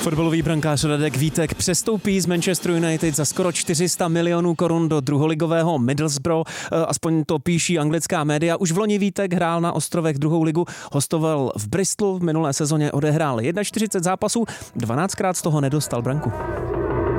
Fotbalový brankář Radek Vítek přestoupí z Manchester United za skoro 400 milionů korun do druholigového Middlesbrough. Aspoň to píší anglická média. Už v loni Vítek hrál na ostrovech druhou ligu, hostoval v Bristolu, v minulé sezóně odehrál 41 zápasů, 12krát z toho nedostal branku.